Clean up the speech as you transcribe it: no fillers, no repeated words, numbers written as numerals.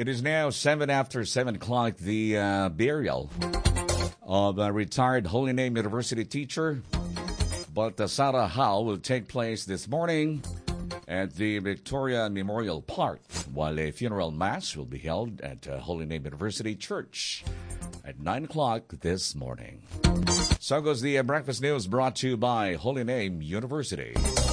It is now 7 after 7 o'clock. The burial of a retired Holy Name University teacher, Baltasara Hao, will take place this morning at the Victoria Memorial Park, while a funeral mass will be held at Holy Name University Church at 9 o'clock this morning. So goes the breakfast news, brought to you by Holy Name University.